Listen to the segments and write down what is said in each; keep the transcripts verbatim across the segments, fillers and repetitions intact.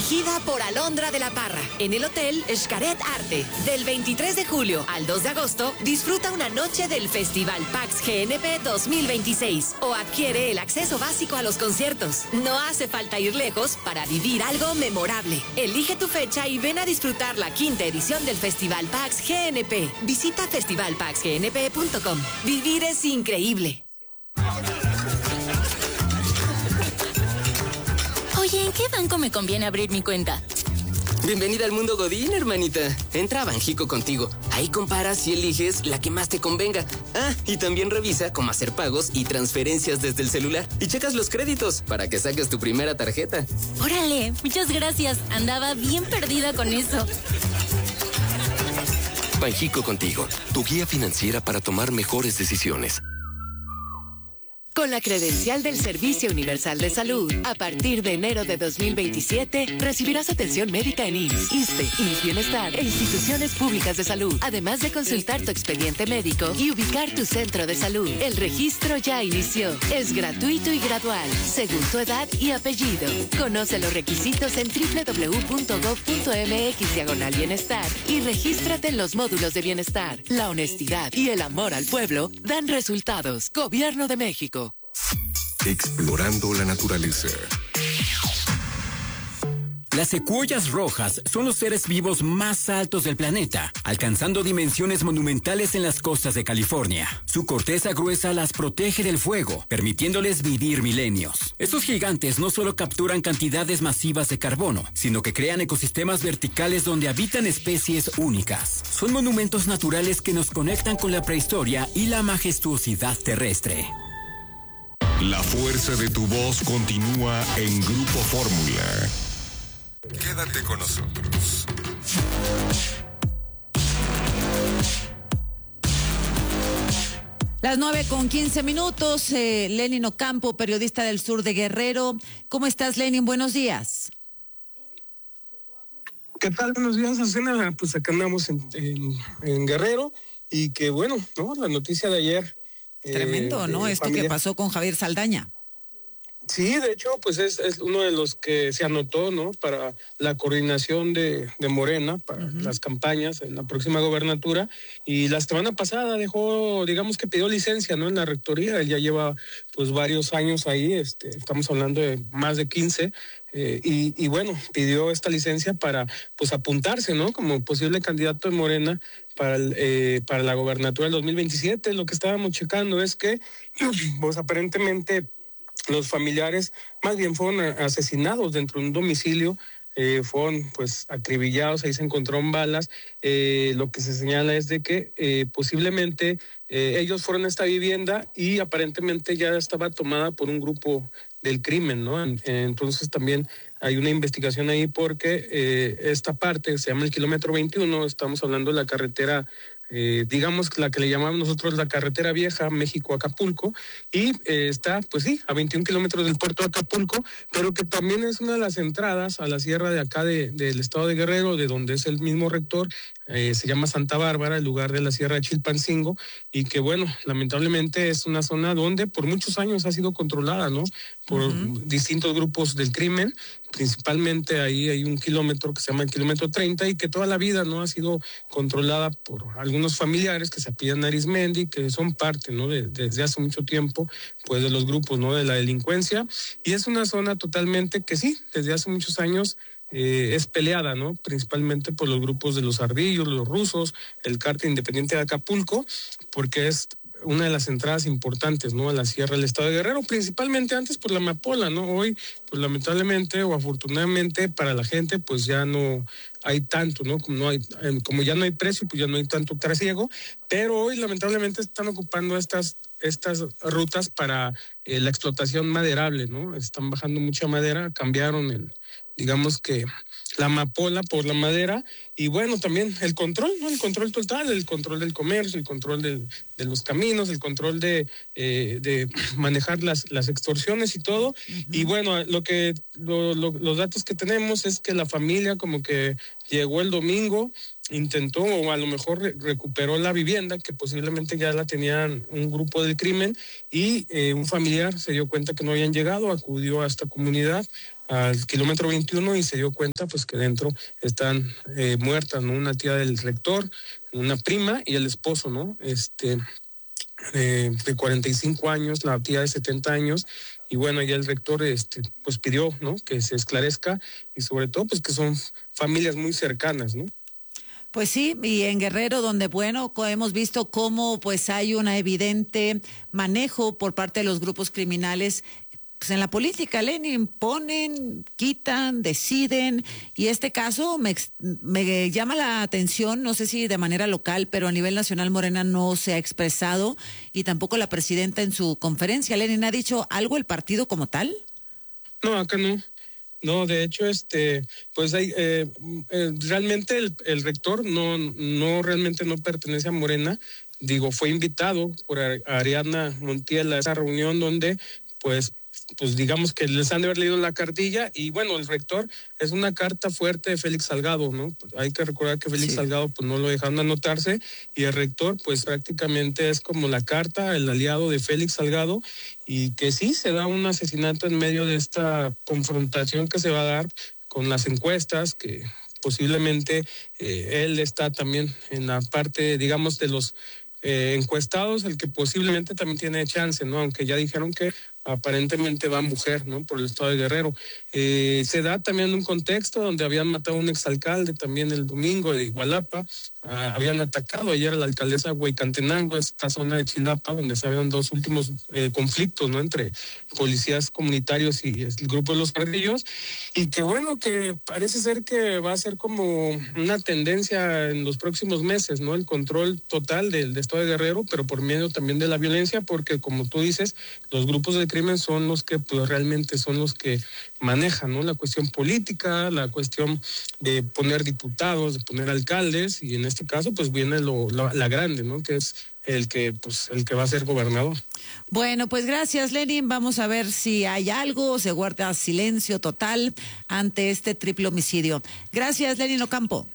dirigida por Alondra de la Parra, en el Hotel Xcaret Arte. Del veintitrés de julio al dos de agosto, disfruta una noche del Festival PAX G N P dos mil veintiséis o adquiere el acceso básico a los conciertos. No hace falta ir lejos para vivir algo memorable. Elige tu fecha y ven a disfrutar la quinta edición del Festival PAX G N P. Visita festival pax g n p punto com. Vivir es increíble. Oye, ¿en qué banco me conviene abrir mi cuenta? Bienvenida al mundo Godín, hermanita. Entra a Banjico Contigo. Ahí comparas y eliges la que más te convenga. Ah, y también revisa cómo hacer pagos y transferencias desde el celular. Y checas los créditos para que saques tu primera tarjeta. Órale, muchas gracias. Andaba bien perdida con eso. Banjico Contigo, tu guía financiera para tomar mejores decisiones. Con la credencial del Servicio Universal de Salud, a partir de enero de dos mil veintisiete, recibirás atención médica en I M S S, ISSSTE, I M S S Bienestar e instituciones públicas de salud, además de consultar tu expediente médico y ubicar tu centro de salud. El registro ya inició. Es gratuito y gradual, según tu edad y apellido. Conoce los requisitos en doble u doble u doble u punto gob punto m x diagonal bienestar y regístrate en los módulos de bienestar. La honestidad y el amor al pueblo dan resultados. Gobierno de México. Explorando la naturaleza. Las secuoyas rojas son los seres vivos más altos del planeta, alcanzando dimensiones monumentales en las costas de California. Su corteza gruesa las protege del fuego, permitiéndoles vivir milenios. Estos gigantes no solo capturan cantidades masivas de carbono, sino que crean ecosistemas verticales donde habitan especies únicas. Son monumentos naturales que nos conectan con la prehistoria y la majestuosidad terrestre. La fuerza de tu voz continúa en Grupo Fórmula. Quédate con nosotros. Las nueve con quince minutos. Eh, Lenin Ocampo, periodista del sur de Guerrero. ¿Cómo estás, Lenin? Buenos días. ¿Qué tal? Buenos días, Azucena. Pues acá andamos en, en, en Guerrero y que bueno, ¿no? La noticia de ayer. Tremendo, eh, ¿no? Esto familia. que pasó con Javier Saldaña. Sí, de hecho, pues es, es uno de los que se anotó, ¿no? Para la coordinación de, de Morena, para uh-huh. las campañas en la próxima gobernatura. Y la semana pasada dejó, digamos que pidió licencia, ¿no? En la rectoría. Él ya lleva, pues, varios años ahí. Este, estamos hablando de más de quince. Eh, y, y bueno, pidió esta licencia para, pues, apuntarse, ¿no? Como posible candidato de Morena para, el, eh, para la gobernatura del dos mil veintisiete. Lo que estábamos checando es que, pues, aparentemente los familiares más bien fueron asesinados dentro de un domicilio, eh, fueron pues acribillados, ahí se encontraron balas. Eh, lo que se señala es de que eh, posiblemente eh, ellos fueron a esta vivienda y aparentemente ya estaba tomada por un grupo del crimen, ¿no? Entonces también hay una investigación ahí porque eh, esta parte se llama el kilómetro veintiuno, estamos hablando de la carretera, eh, digamos la que le llamamos nosotros la carretera vieja México-Acapulco, y eh, está, pues sí, a veintiún kilómetros del puerto de Acapulco, pero que también es una de las entradas a la sierra de acá de, del estado de Guerrero, de donde es el mismo rector. Eh, se llama Santa Bárbara, el lugar de la sierra de Chilpancingo, y que bueno, lamentablemente es una zona donde por muchos años ha sido controlada, ¿no? Por uh-huh. distintos grupos del crimen. Principalmente ahí hay un kilómetro que se llama el kilómetro treinta y que toda la vida no ha sido controlada por algunos familiares que se apellidan Arismendi, que son parte, ¿no? De, de, desde hace mucho tiempo, pues de los grupos, ¿no? De la delincuencia, y es una zona totalmente que sí, desde hace muchos años Eh, es peleada, ¿no? Principalmente por los grupos de los ardillos, los rusos, el cártel independiente de Acapulco, porque es una de las entradas importantes, ¿no? A la sierra del estado de Guerrero, principalmente antes por la amapola, ¿no? Hoy, pues lamentablemente o afortunadamente para la gente, pues ya no hay tanto, ¿no? Como no hay, como ya no hay precio, pues ya no hay tanto trasiego, pero hoy lamentablemente están ocupando estas estas rutas para eh, la explotación maderable, ¿no? Están bajando mucha madera, cambiaron el, digamos que la amapola por la madera, y bueno, también el control, ¿no? El control total, el control del comercio, el control de, de los caminos, el control de, eh, de manejar las, las extorsiones y todo. Uh-huh. Y bueno, lo que lo, lo, los datos que tenemos es que la familia como que llegó el domingo, intentó o a lo mejor re- recuperó la vivienda que posiblemente ya la tenían un grupo del crimen, y eh, un familiar se dio cuenta que no habían llegado, acudió a esta comunidad al kilómetro veintiuno y se dio cuenta pues que dentro están eh, muertas, ¿no? Una tía del rector, una prima y el esposo, ¿no? Este, eh, de cuarenta y cinco años, la tía de setenta años. Y bueno, ya el rector este, pues pidió, ¿no? Que se esclarezca y sobre todo pues que son familias muy cercanas, ¿no? Pues sí, y en Guerrero, donde, bueno, hemos visto cómo pues hay un evidente manejo por parte de los grupos criminales pues en la política, Lenin, ponen, quitan, deciden, y este caso me, me llama la atención, no sé si de manera local, pero a nivel nacional Morena no se ha expresado, y tampoco la presidenta en su conferencia. Lenin, ¿ha dicho algo el partido como tal? No, acá no. No, de hecho, este, pues hay, eh, eh, realmente el, el rector no, no realmente no pertenece a Morena. Digo, fue invitado por Ariadna Montiel a esa reunión donde, pues, pues digamos que les han de haber leído la cartilla y bueno, el rector es una carta fuerte de Félix Salgado, ¿no? Hay que recordar que Félix sí. Salgado pues no lo dejaron anotarse y el rector pues prácticamente es como la carta, el aliado de Félix Salgado y que sí se da un asesinato en medio de esta confrontación que se va a dar con las encuestas, que posiblemente eh, él está también en la parte, digamos, de los eh, encuestados, el que posiblemente también tiene chance, ¿no? Aunque ya dijeron que aparentemente va mujer, ¿no? Por el estado de Guerrero. Eh, se da también un contexto donde habían matado a un exalcalde también el domingo de Igualapa, ah, habían atacado ayer a la alcaldesa Hueycantenango, esta zona de Chilapa, donde se habían dos últimos eh, conflictos, ¿no? Entre policías comunitarios y el grupo de los guerrillos, y que bueno, que parece ser que va a ser como una tendencia en los próximos meses, ¿no? El control total del, del estado de Guerrero, pero por medio también de la violencia, porque como tú dices, los grupos de crimen son los que pues realmente son los que manejan, ¿no? La cuestión política, la cuestión de poner diputados, de poner alcaldes, y en este caso pues viene lo, la, la grande, ¿no? Que es el que pues el que va a ser gobernador. Bueno, pues gracias, Lenin. Vamos a ver si hay algo, se guarda silencio total ante este triple homicidio. Gracias, Lenin Ocampo.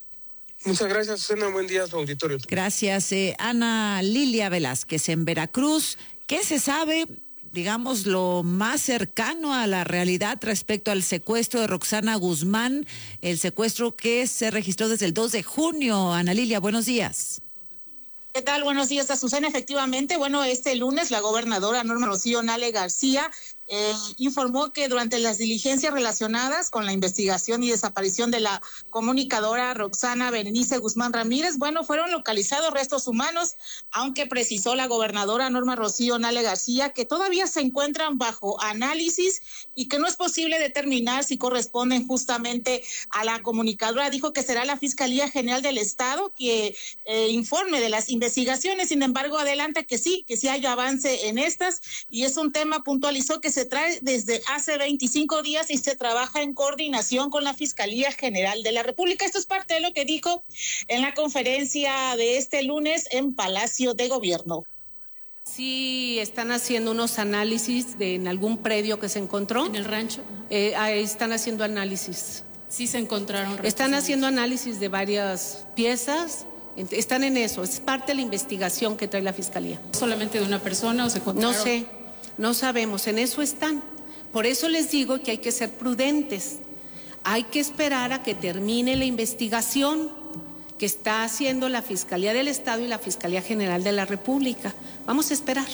Muchas gracias, Susana. Buen día a tu auditorio. Gracias, eh, Ana Lilia Velázquez en Veracruz. ¿Qué se sabe, digamos, lo más cercano a la realidad respecto al secuestro de Roxana Guzmán, el secuestro que se registró desde el dos de junio? Ana Lilia, buenos días. ¿Qué tal? Buenos días, Azucena. Efectivamente, bueno, este lunes la gobernadora Norma Rocío Nale García eh, informó que durante las diligencias relacionadas con la investigación y desaparición de la comunicadora Roxana Berenice Guzmán Ramírez, bueno, fueron localizados restos humanos, aunque precisó la gobernadora Norma Rocío Nale García que todavía se encuentran bajo análisis y que no es posible determinar si corresponden justamente a la comunicadora. Dijo que será la Fiscalía General del Estado que eh, informe de las investigaciones. Sin embargo, adelanta que sí, que sí hay avance en estas, y es un tema, puntualizó, que se trae desde hace veinticinco días y se trabaja en coordinación con la Fiscalía General de la República. Esto es parte de lo que dijo en la conferencia de este lunes en Palacio de Gobierno. Sí, están haciendo unos análisis de en algún predio que se encontró. ¿En el rancho? Eh, ahí están haciendo análisis. Sí se encontraron. Están haciendo análisis de varias piezas. Están en eso, es parte de la investigación que trae la Fiscalía. ¿Solamente de una persona o se encontraron? No sé, no sabemos, en eso están. Por eso les digo que hay que ser prudentes. Hay que esperar a que termine la investigación que está haciendo la Fiscalía del Estado y la Fiscalía General de la República. Vamos a esperar.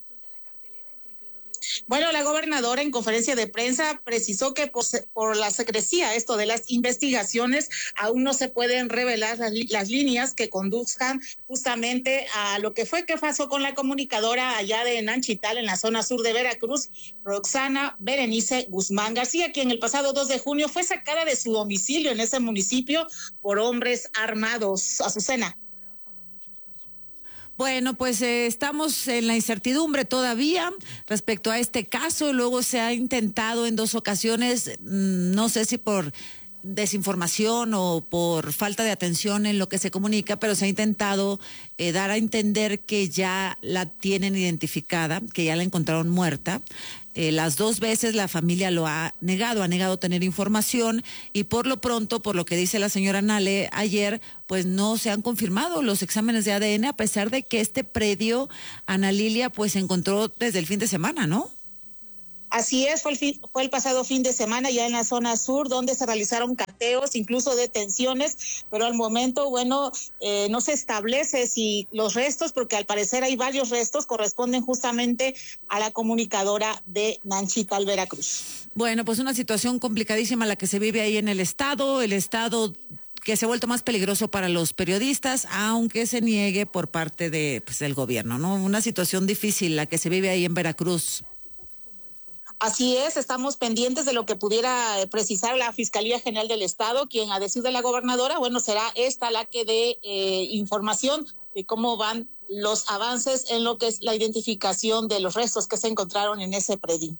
Bueno, la gobernadora en conferencia de prensa precisó que por, por la secrecía, esto de las investigaciones, aún no se pueden revelar las, las líneas que conduzcan justamente a lo que fue que pasó con la comunicadora allá de Nanchital, en la zona sur de Veracruz, Roxana Berenice Guzmán García, quien el pasado dos de junio fue sacada de su domicilio en ese municipio por hombres armados. Azucena. Bueno, pues eh, estamos en la incertidumbre todavía respecto a este caso. Luego se ha intentado en dos ocasiones, mmm, no sé si por desinformación o por falta de atención en lo que se comunica, pero se ha intentado eh, dar a entender que ya la tienen identificada, que ya la encontraron muerta. Eh, las dos veces la familia lo ha negado, ha negado tener información, y por lo pronto, por lo que dice la señora Nale ayer, pues no se han confirmado los exámenes de A D N, a pesar de que este predio, Ana Lilia, pues se encontró desde el fin de semana, ¿no? Así es, fue el, fin, fue el pasado fin de semana ya en la zona sur, donde se realizaron cateos, incluso detenciones, pero al momento, bueno, eh, no se establece si los restos, porque al parecer hay varios restos, corresponden justamente a la comunicadora de Nanchital, Veracruz. Bueno, pues una situación complicadísima la que se vive ahí en el estado, el estado que se ha vuelto más peligroso para los periodistas, aunque se niegue por parte de, pues, del gobierno, ¿no? Una situación difícil la que se vive ahí en Veracruz. Así es, estamos pendientes de lo que pudiera precisar la Fiscalía General del Estado, quien a decir de la gobernadora, bueno, será esta la que dé eh, información de cómo van los avances en lo que es la identificación de los restos que se encontraron en ese predio.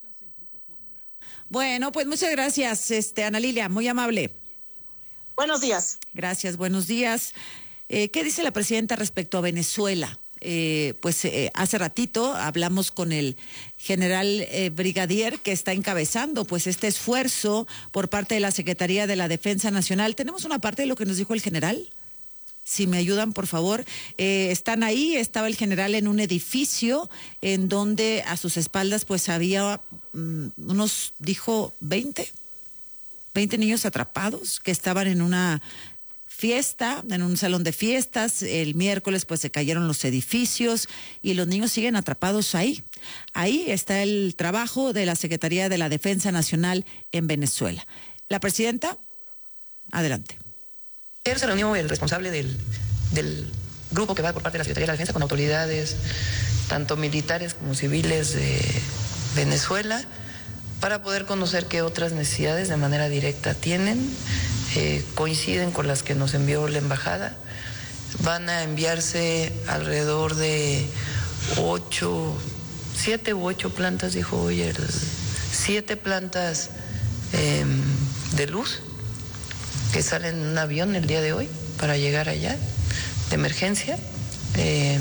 Bueno, pues muchas gracias, este, Ana Lilia, muy amable. Buenos días. Gracias, buenos días. Eh, ¿Qué dice la presidenta respecto a Venezuela? Eh, pues eh, hace ratito hablamos con el general eh, brigadier que está encabezando pues este esfuerzo por parte de la Secretaría de la Defensa Nacional. Tenemos una parte de lo que nos dijo el general. Si me ayudan, por favor. Eh, están ahí, estaba el general en un edificio en donde a sus espaldas pues había um, unos, dijo, veinte, veinte niños atrapados que estaban en una fiesta, en un salón de fiestas. El miércoles pues se cayeron los edificios y los niños siguen atrapados ahí. Ahí está el trabajo de la Secretaría de la Defensa Nacional en Venezuela. La presidenta, adelante. Ayer se reunió el responsable del, del grupo que va por parte de la Secretaría de la Defensa con autoridades tanto militares como civiles de Venezuela para poder conocer qué otras necesidades de manera directa tienen. Eh, coinciden con las que nos envió la embajada. Van a enviarse alrededor de ocho, siete u ocho plantas, dijo hoy, el, siete plantas eh, de luz que salen en un avión el día de hoy para llegar allá de emergencia. Eh,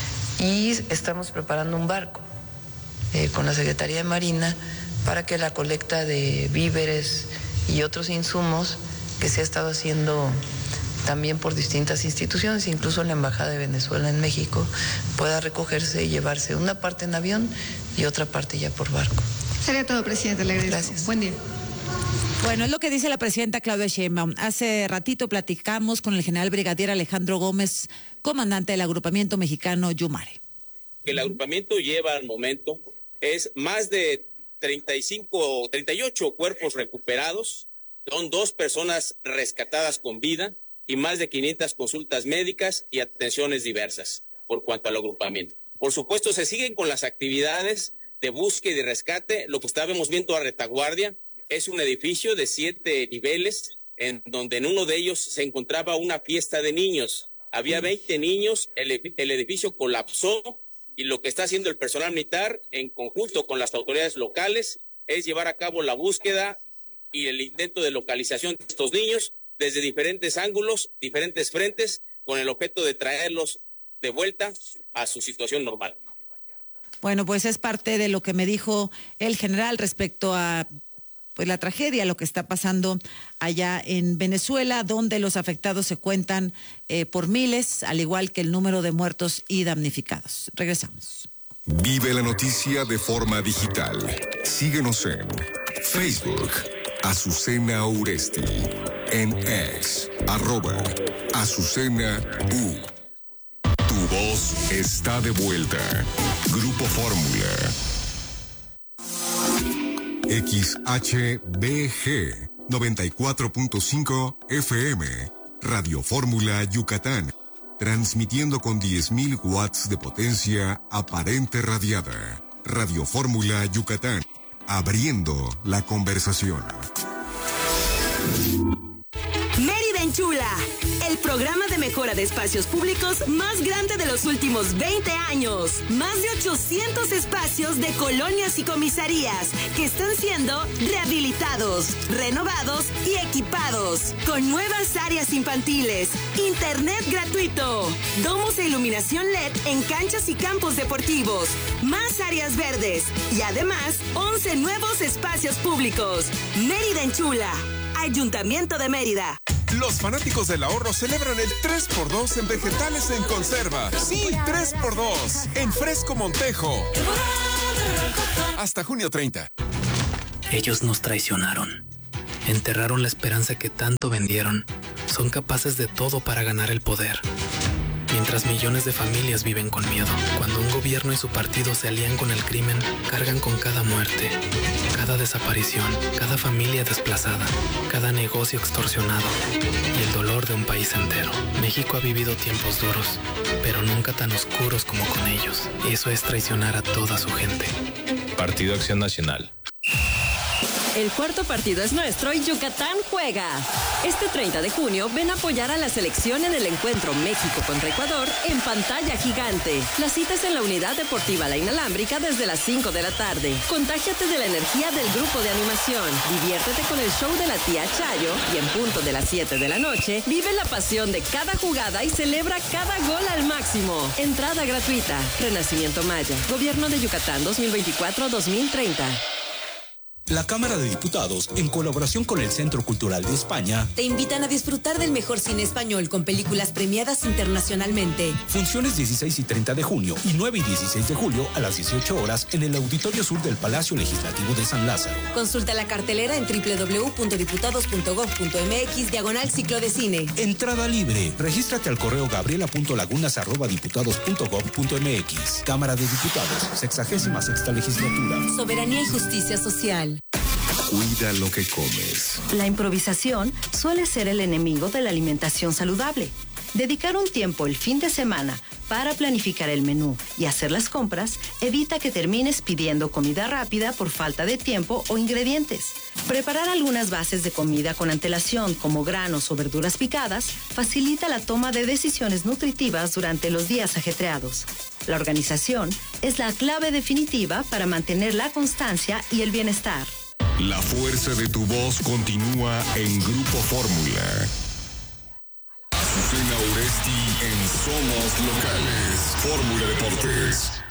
y estamos preparando un barco eh, con la Secretaría de Marina para que la colecta de víveres y otros insumos que se ha estado haciendo también por distintas instituciones, incluso la Embajada de Venezuela en México, pueda recogerse y llevarse una parte en avión y otra parte ya por barco. Sería todo, presidente. Le agradezco. Gracias. Buen día. Bueno, es lo que dice la presidenta Claudia Sheinbaum. Hace ratito platicamos con el general brigadier Alejandro Gómez, comandante del agrupamiento mexicano Yumare. El agrupamiento lleva al momento es más de treinta y cinco, treinta y ocho cuerpos recuperados. Son dos personas rescatadas con vida y más de quinientas consultas médicas y atenciones diversas por cuanto al agrupamiento. Por supuesto, se siguen con las actividades de búsqueda y de rescate. Lo que estábamos viendo a retaguardia es un edificio de siete niveles en donde en uno de ellos se encontraba una fiesta de niños. Había veinte niños, el, el edificio colapsó y lo que está haciendo el personal militar en conjunto con las autoridades locales es llevar a cabo la búsqueda y el intento de localización de estos niños desde diferentes ángulos, diferentes frentes, con el objeto de traerlos de vuelta a su situación normal. Bueno, pues es parte de lo que me dijo el general respecto a pues la tragedia, lo que está pasando allá en Venezuela, donde los afectados se cuentan eh, por miles, al igual que el número de muertos y damnificados. Regresamos. Vive la noticia de forma digital. Síguenos en Facebook, Azucena Uresti, en X, arroba Azucena U. Tu voz está de vuelta. Grupo Fórmula. X H B G noventa y cuatro punto cinco F M, Radio Fórmula Yucatán, transmitiendo con diez mil watts de potencia aparente radiada. Radio Fórmula Yucatán, abriendo la conversación. Mérida Enchula, el programa de mejora de espacios públicos más grande de los últimos veinte años. Más de ochocientos espacios de colonias y comisarías que están siendo rehabilitados, renovados y equipados. Con nuevas áreas infantiles, internet gratuito, domos e iluminación L E D en canchas y campos deportivos, más áreas verdes y además once nuevos espacios públicos. Mérida Enchula, Ayuntamiento de Mérida. Los fanáticos del ahorro celebran el tres por dos en vegetales en conserva. Sí, tres por dos en Fresco Montejo. Hasta junio treinta. Ellos nos traicionaron. Enterraron la esperanza que tanto vendieron. Son capaces de todo para ganar el poder. Mientras millones de familias viven con miedo. Cuando un gobierno y su partido se alían con el crimen, cargan con cada muerte, cada desaparición, cada familia desplazada, cada negocio extorsionado y el dolor de un país entero. México ha vivido tiempos duros, pero nunca tan oscuros como con ellos. Eso es traicionar a toda su gente. Partido Acción Nacional. El cuarto partido es nuestro y Yucatán juega. Este treinta de junio ven a apoyar a la selección en el encuentro México contra Ecuador en pantalla gigante. La cita es en la Unidad Deportiva La Inalámbrica desde las cinco de la tarde. Contágiate de la energía del grupo de animación. Diviértete con el show de la tía Chayo y en punto de las siete de la noche vive la pasión de cada jugada y celebra cada gol al máximo. Entrada gratuita. Renacimiento Maya. Gobierno de Yucatán dos mil veinticuatro a dos mil treinta. La Cámara de Diputados, en colaboración con el Centro Cultural de España, te invitan a disfrutar del mejor cine español con películas premiadas internacionalmente. Funciones dieciséis y treinta de junio y nueve y dieciséis de julio a las dieciocho horas en el Auditorio Sur del Palacio Legislativo de San Lázaro. Consulta la cartelera en doble u doble u doble u punto diputados punto gob punto eme equis diagonal ciclo de cine. Entrada libre. Regístrate al correo gabriela punto lagunas arroba diputados punto gob punto eme equis. Cámara de Diputados, sexagésima sexta legislatura. Soberanía y justicia social. Cuida lo que comes. La improvisación suele ser el enemigo de la alimentación saludable. Dedicar un tiempo el fin de semana para planificar el menú y hacer las compras evita que termines pidiendo comida rápida por falta de tiempo o ingredientes. Preparar algunas bases de comida con antelación, como granos o verduras picadas, facilita la toma de decisiones nutritivas durante los días ajetreados. La organización es la clave definitiva para mantener la constancia y el bienestar. La fuerza de tu voz continúa en Grupo Fórmula. Azucena Oresti en Somos Locales. Fórmula Deportes.